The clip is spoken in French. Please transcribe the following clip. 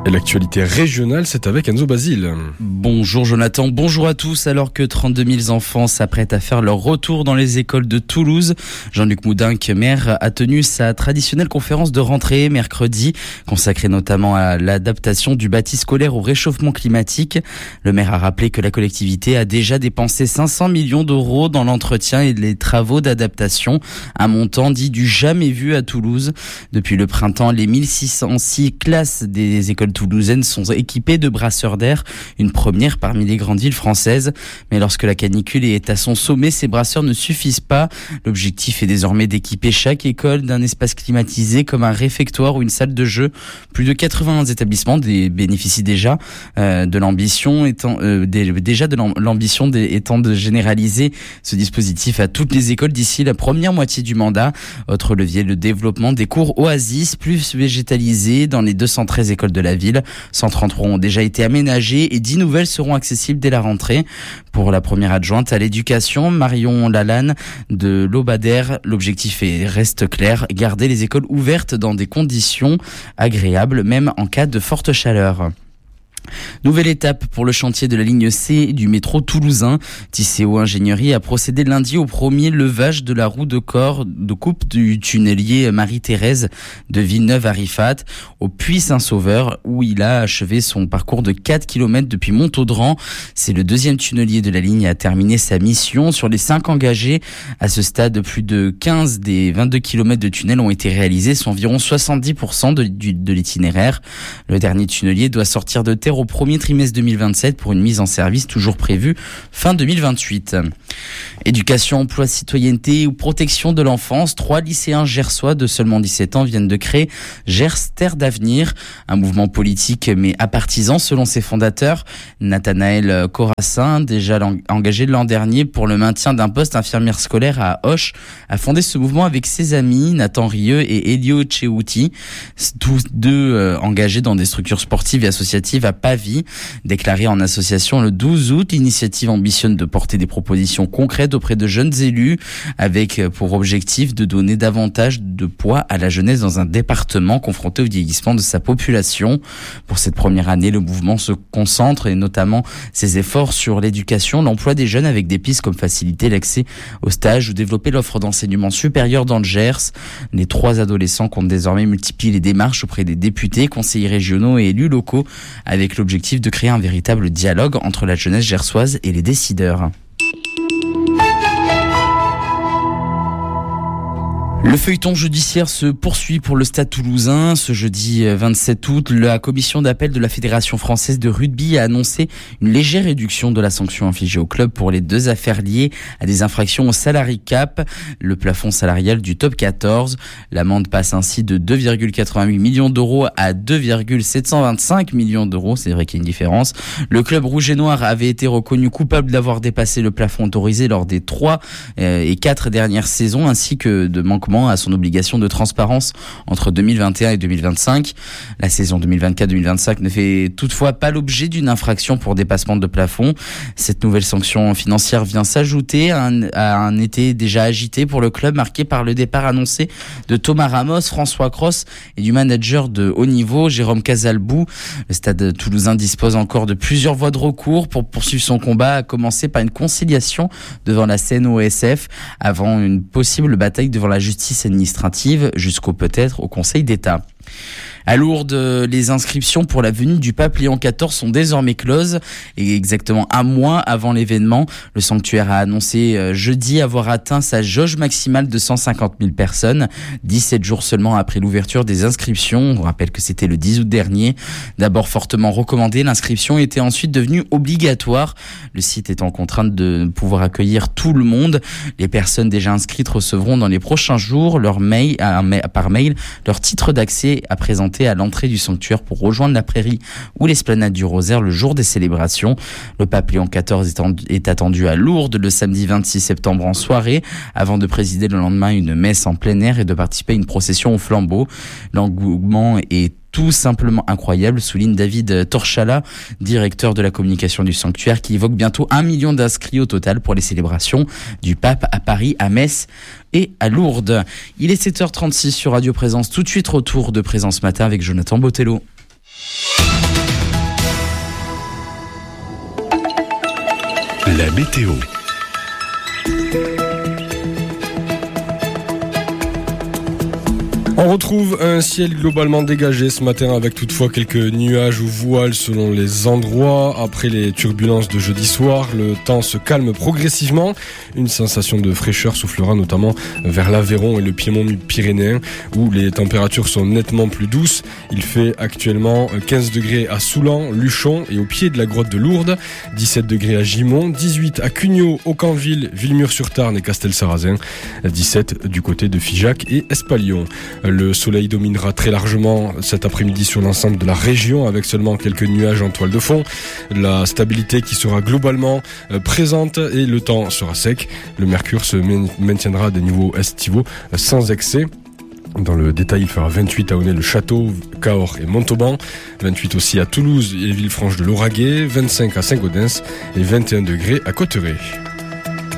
Et l'actualité régionale, c'est avec Enzo Basile. Bonjour Jonathan, bonjour à tous. Alors que 32 000 enfants s'apprêtent à faire leur retour dans les écoles de Toulouse, Jean-Luc Moudinque, maire, a tenu sa traditionnelle conférence de rentrée mercredi, consacrée notamment à l'adaptation du bâti scolaire au réchauffement climatique. Le maire a rappelé que la collectivité a déjà dépensé 500 millions d'euros dans l'entretien et les travaux d'adaptation, un montant dit du jamais vu à Toulouse. Depuis le printemps, les 1606 classes des écoles toulousaines sont équipées de brasseurs d'air, une première parmi les grandes villes françaises. Mais lorsque la canicule est à son sommet, ces brasseurs ne suffisent pas. L'objectif est désormais d'équiper chaque école d'un espace climatisé comme un réfectoire ou une salle de jeu. Plus de 80 établissements bénéficient déjà de l'ambition étant de généraliser ce dispositif à toutes les écoles d'ici la première moitié du mandat. Autre levier, le développement des cours Oasis plus végétalisés dans les 213 écoles de la ville. 130 ont déjà été aménagées et 10 nouvelles seront accessibles dès la rentrée. Pour la première adjointe à l'éducation, Marion Lalanne de l'Aubadère, l'objectif reste clair, garder les écoles ouvertes dans des conditions agréables, même en cas de forte chaleur. Nouvelle étape pour le chantier de la ligne C du métro toulousain. Tisséo Ingénierie a procédé lundi au premier levage de la roue de coupe du tunnelier Marie-Thérèse de Villeneuve-à-Rifat au Puy-Saint-Sauveur, où il a achevé son parcours de 4 km depuis Montaudran. C'est le deuxième tunnelier de la ligne à terminer sa mission. Sur les 5 engagés, à ce stade, plus de 15 des 22 km de tunnel ont été réalisés, soit environ 70% de l'itinéraire. Le dernier tunnelier doit sortir de terre au premier trimestre 2027 pour une mise en service toujours prévue fin 2028. Éducation, emploi, citoyenneté ou protection de l'enfance, 3 lycéens gersois de seulement 17 ans viennent de créer Gers Terre d'Avenir, un mouvement politique mais apartisan selon ses fondateurs. Nathanaël Corassin, déjà engagé l'an dernier pour le maintien d'un poste infirmière scolaire à Auch, a fondé ce mouvement avec ses amis Nathan Rieux et Elio Cheuti, tous deux engagés dans des structures sportives et associatives à Pavie. Déclarée en association le 12 août, l'initiative ambitionne de porter des propositions concrètes auprès de jeunes élus avec pour objectif de donner davantage de poids à la jeunesse dans un département confronté au vieillissement de sa population. Pour cette première année, le mouvement se concentre et notamment ses efforts sur l'éducation, l'emploi des jeunes avec des pistes comme faciliter l'accès au stage ou développer l'offre d'enseignement supérieur dans le Gers. Les 3 adolescents comptent désormais multiplier les démarches auprès des députés, conseillers régionaux et élus locaux avec l'objectif de créer un véritable dialogue entre la jeunesse gersoise et les décideurs. Le feuilleton judiciaire se poursuit pour le Stade toulousain. Ce jeudi 27 août, la commission d'appel de la Fédération française de rugby a annoncé une légère réduction de la sanction infligée au club pour les 2 affaires liées à des infractions au salary cap, le plafond salarial du top 14. L'amende passe ainsi de 2,88 millions d'euros à 2,725 millions d'euros. C'est vrai qu'il y a une différence. Le club rouge et noir avait été reconnu coupable d'avoir dépassé le plafond autorisé lors des 3 et 4 dernières saisons, ainsi que de manquement à son obligation de transparence entre 2021 et 2025. La saison 2024-2025 ne fait toutefois pas l'objet d'une infraction pour dépassement de plafond. Cette nouvelle sanction financière vient s'ajouter à un été déjà agité pour le club, marqué par le départ annoncé de Thomas Ramos, François Cros et du manager de haut niveau, Jérôme Casalbou. Le Stade toulousain dispose encore de plusieurs voies de recours pour poursuivre son combat, à commencer par une conciliation devant la CNOSF avant une possible bataille devant la justice administrative jusqu'au peut-être au Conseil d'État. À Lourdes, les inscriptions pour la venue du pape Léon XIV sont désormais closes et exactement un mois avant l'événement, le sanctuaire a annoncé jeudi avoir atteint sa jauge maximale de 150 000 personnes, 17 jours seulement après l'ouverture des inscriptions. On rappelle que c'était le 10 août dernier. D'abord fortement recommandée, l'inscription était ensuite devenue obligatoire, le site étant contraint de pouvoir accueillir tout le monde. Les personnes déjà inscrites recevront dans les prochains jours par mail leur titre d'accès à présenter à l'entrée du sanctuaire pour rejoindre la prairie ou l'esplanade du Rosaire le jour des célébrations. Le pape Léon XIV est attendu à Lourdes le samedi 26 septembre en soirée, avant de présider le lendemain une messe en plein air et de participer à une procession au flambeau. L'engouement est tout simplement incroyable, souligne David Torchala, directeur de la communication du sanctuaire, qui évoque bientôt 1 million d'inscrits au total pour les célébrations du pape à Paris, à Metz et à Lourdes. Il est 7h36 sur Radio Présence. Tout de suite, retour de Présence Matin avec Jonathan Botello. La météo. On retrouve un ciel globalement dégagé ce matin avec toutefois quelques nuages ou voiles selon les endroits. Après les turbulences de jeudi soir, le temps se calme progressivement. Une sensation de fraîcheur soufflera notamment vers l'Aveyron et le Piémont pyrénéen où les températures sont nettement plus douces. Il fait actuellement 15 degrés à Soulan, Luchon et au pied de la grotte de Lourdes, 17 degrés à Gimont, 18 à Cugnot, Aucanville, Villemur-sur-Tarn et Castelsarrasin, 17 du côté de Figeac et Espalion. Le soleil dominera très largement cet après-midi sur l'ensemble de la région avec seulement quelques nuages en toile de fond. La stabilité qui sera globalement présente et le temps sera sec. Le mercure se maintiendra à des niveaux estivaux sans excès. Dans le détail, il fera 28 à Aunay-le-Château, Cahors et Montauban, 28 aussi à Toulouse et Villefranche de Lauragais, 25 à Saint-Gaudens et 21 degrés à Cauterets.